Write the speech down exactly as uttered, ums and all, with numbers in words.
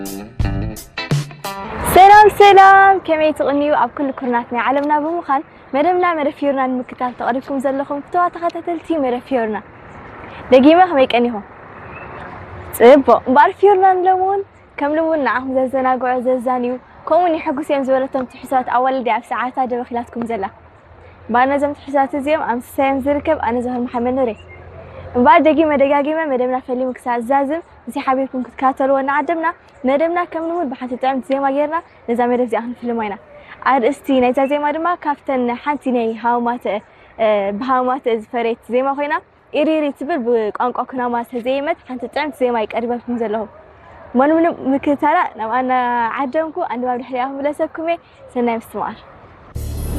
سلام سلام كمية تغنيو أب كل كرناتنا علمنا بمخان مدمنا مرفيورنا المكتاب تقربكم زلكم فتوى تخطتلتي مرفيورنا دقيمة هميك أنيهم صبو مبارفيورنا لمون كم لمون نعهم زلزنا قوع زلزانيو كوني حقو سيام زولتهم تحسات أول دي عف ساعاتها دبخلاتكم زلا بانا زم تحسات زيام أمس سيام زركب أنا زهر محمد نوري بعد دقيمة دقاقيمة مدمنا فلي مكسا زازم نسي حبيبكم كتكاتلوا ونعدمنا مدمنا كم نمود بحث تعمل زي ما غيرنا نزام رزي أهل في المينا عاد استي نيتا زي ما دما كافتن حانتي ني هاومات بهاومات فريت زي ما خوينا إريري تبل بقانقا كنا ما سزيمت حانت تعمل زي ما يقربا في مزلهم من من مكتارا نو أنا عدمكو أنا بابد حياهم بلا سكمي سنة مستمر